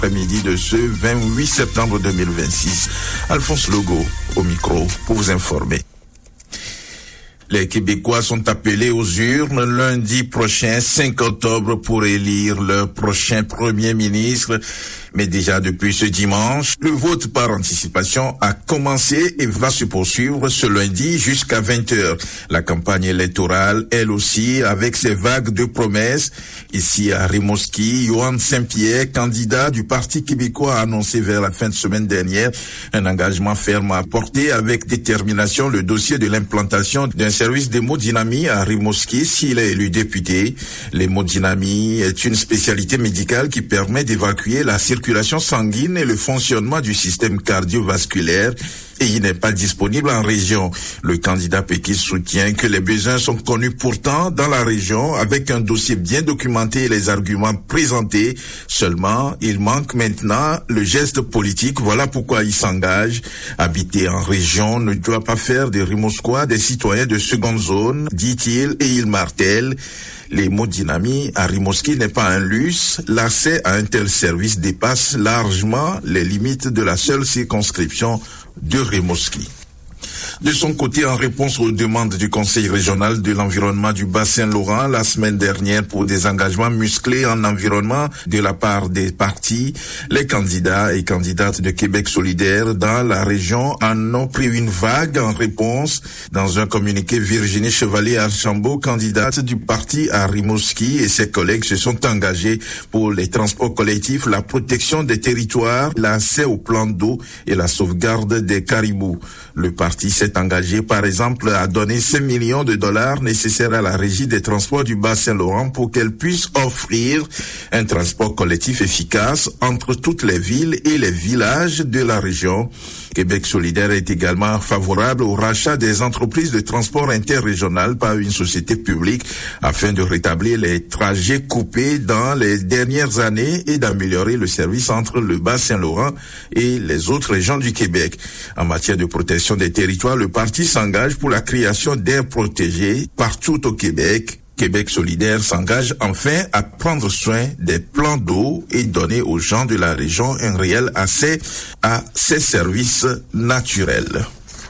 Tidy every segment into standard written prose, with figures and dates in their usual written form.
Après-midi de ce 28 septembre 2026. Alphonse Logo au micro pour vous informer. Les Québécois sont appelés aux urnes lundi prochain, 5 octobre, pour élire leur prochain premier ministre. Mais déjà depuis ce dimanche, le vote par anticipation a commencé et va se poursuivre ce lundi jusqu'à 20h. La campagne électorale, elle aussi, avec ses vagues de promesses. Ici à Rimouski, Yohan Saint-Pierre, candidat du Parti québécois, a annoncé vers la fin de semaine dernière un engagement ferme à porter avec détermination le dossier de l'implantation d'un service d'hémodynamie à Rimouski s'il est élu député. L'hémodynamie est une spécialité médicale qui permet d'évacuer la circulation sanguine et le fonctionnement du système cardiovasculaire, et il n'est pas disponible en région. Le candidat péquiste soutient que les besoins sont connus pourtant dans la région avec un dossier bien documenté et les arguments présentés. Seulement, il manque maintenant le geste politique. Voilà pourquoi il s'engage. Habiter en région ne doit pas faire des Rimouskois des citoyens de seconde zone, dit-il, et il martèle. L'hémodynamie à Rimouski n'est pas un luxe. L'accès à un tel service dépasse largement les limites de la seule circonscription de Rimouski. De son côté, en réponse aux demandes du Conseil régional de l'environnement du Bas-Saint-Laurent la semaine dernière pour des engagements musclés en environnement de la part des partis, les candidats et candidates de Québec solidaire dans la région en ont pris une vague en réponse. Dans un communiqué, Virginie Chevalier-Archambault, candidate du parti à Rimouski, et ses collègues se sont engagés pour les transports collectifs, la protection des territoires, l'accès aux plans d'eau et la sauvegarde des caribous. Le parti s'est engagé, par exemple, à donner 5 millions de dollars nécessaires à la Régie des transports du Bas-Saint-Laurent pour qu'elle puisse offrir un transport collectif efficace entre toutes les villes et les villages de la région. Québec solidaire est également favorable au rachat des entreprises de transport interrégional par une société publique afin de rétablir les trajets coupés dans les dernières années et d'améliorer le service entre le Bas-Saint-Laurent et les autres régions du Québec. En matière de protection des territoires, le parti s'engage pour la création d'aires protégées partout au Québec. Québec solidaire s'engage enfin à prendre soin des plans d'eau et donner aux gens de la région un réel accès à ces services naturels.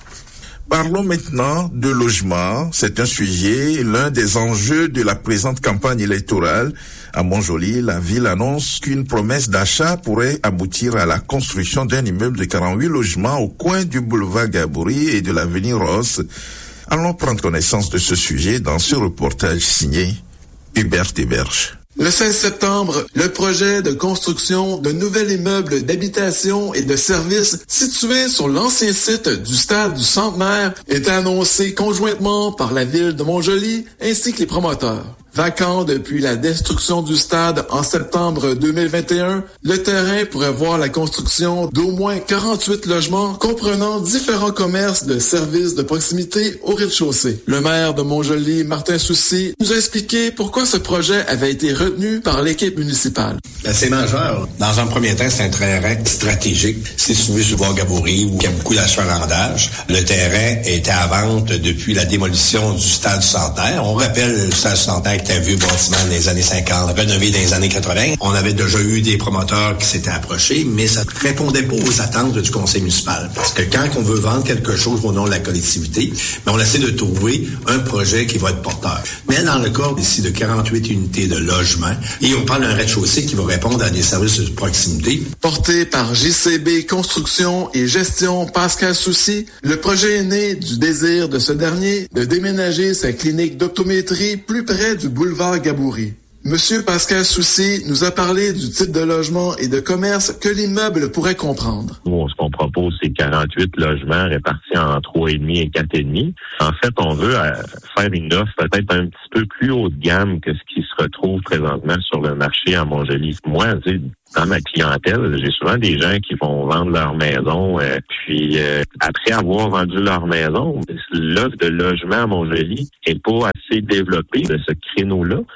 Parlons maintenant de logement. C'est un sujet, l'un des enjeux de la présente campagne électorale. À Montjoly, la ville annonce qu'une promesse d'achat pourrait aboutir à la construction d'un immeuble de 48 logements au coin du boulevard Gabouri et de l'avenue Ross. Allons prendre connaissance de ce sujet dans ce reportage signé Hubert Héberge. Le 16 septembre, le projet de construction d'un nouvel immeuble d'habitation et de services situé sur l'ancien site du stade du Centenaire est annoncé conjointement par la ville de Montjoly ainsi que les promoteurs. Vacant depuis la destruction du stade en septembre 2021, le terrain pourrait voir la construction d'au moins 48 logements comprenant différents commerces de services de proximité au rez-de-chaussée. Le maire de Montjoly, Martin Soucy, nous a expliqué pourquoi ce projet avait été retenu par l'équipe municipale. C'est majeur. Dans un premier temps, c'est un terrain stratégique. C'est situé sur le bois Gabouri où il y a beaucoup d'achalandage. Le terrain était à vente depuis la démolition du stade du Centenaire. On rappelle le stade du Centenaire qui était un vieux bâtiment des années 50, rénové dans les années 80. On avait déjà eu des promoteurs qui s'étaient approchés, mais ça ne répondait pas aux attentes du conseil municipal. Parce que quand on veut vendre quelque chose au nom de la collectivité, on essaie de trouver un projet qui va être porteur. Mais dans le cas ici de 48 unités de logement, et on parle d'un rez-de-chaussée qui va répondre à des services de proximité. Porté par JCB Construction et Gestion Pascal Soucy, le projet est né du désir de ce dernier de déménager sa clinique d'optométrie plus près du boulevard Gabouri. Monsieur Pascal Soucy nous a parlé du type de logement et de commerce que l'immeuble pourrait comprendre. Ce qu'on propose, c'est 48 logements répartis en 3,5 et 4,5. En fait, on veut faire une offre peut-être un petit peu plus haut de gamme que ce qui se retrouve présentement sur le marché à Montjoly. Moi, dans ma clientèle, j'ai souvent des gens qui vont vendre leur maison, puis après avoir vendu leur maison, l'offre de logement à Montjoly n'est pas assez développée de ce créneau-là.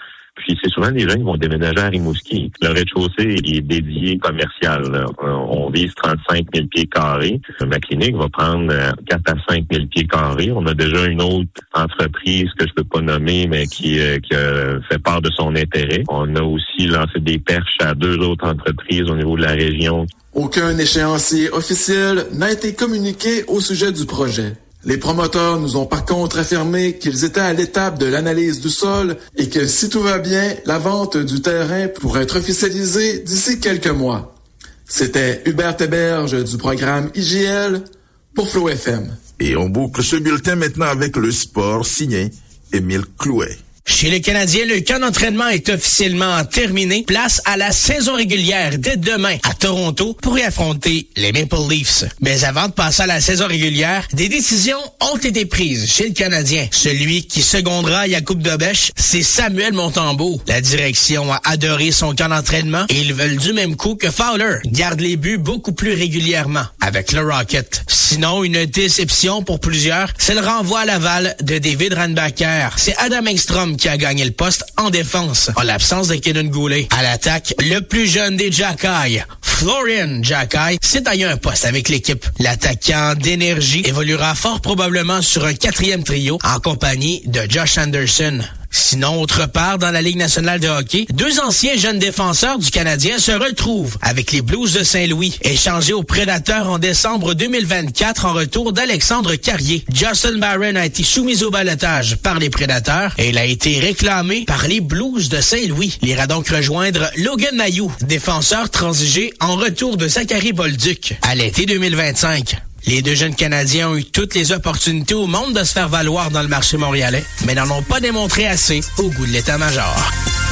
Puis c'est souvent des jeunes qui vont déménager à Rimouski. Le rez-de-chaussée est dédié commercial. Là. On vise 35 000 pieds carrés. Ma clinique va prendre 4 à 5 000 pieds carrés. On a déjà une autre entreprise que je peux pas nommer, mais qui fait part de son intérêt. On a aussi lancé des perches à 2 autres entreprises au niveau de la région. Aucun échéancier officiel n'a été communiqué au sujet du projet. Les promoteurs nous ont par contre affirmé qu'ils étaient à l'étape de l'analyse du sol et que si tout va bien, la vente du terrain pourrait être officialisée d'ici quelques mois. C'était Hubert Héberge du programme IGL pour Flow FM. Et on boucle ce bulletin maintenant avec le sport signé Émile Clouet. Chez les Canadiens, le camp d'entraînement est officiellement terminé. Place à la saison régulière dès demain à Toronto pour y affronter les Maple Leafs. Mais avant de passer à la saison régulière, des décisions ont été prises chez le Canadien. Celui qui secondera Jakub Dobeš, c'est Samuel Montembeault. La direction a adoré son camp d'entraînement et ils veulent du même coup que Fowler garde les buts beaucoup plus régulièrement avec le Rocket. Sinon, une déception pour plusieurs, c'est le renvoi à Laval de David Reinbacher. C'est Adam Engstrom qui a gagné le poste en défense, en l'absence de Kenan Goulet. À l'attaque, le plus jeune des Jackeye, Florian Jackeye, s'est taillé un poste avec l'équipe. L'attaquant d'énergie évoluera fort probablement sur un 4e trio en compagnie de Josh Anderson. Sinon, autre part, dans la Ligue nationale de hockey, 2 anciens jeunes défenseurs du Canadien se retrouvent avec les Blues de Saint-Louis, échangés aux Prédateurs en décembre 2024 en retour d'Alexandre Carrier. Justin Barron a été soumis au ballottage par les Prédateurs et il a été réclamé par les Blues de Saint-Louis. Il ira donc rejoindre Logan Mailloux, défenseur transigé en retour de Zachary Bolduc à l'été 2025. Les 2 jeunes Canadiens ont eu toutes les opportunités au monde de se faire valoir dans le marché montréalais, mais n'en ont pas démontré assez au goût de l'état-major.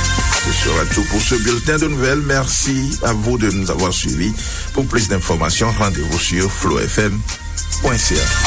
Ce sera tout pour ce bulletin de nouvelles. Merci à vous de nous avoir suivis. Pour plus d'informations, rendez-vous sur flowfm.ca.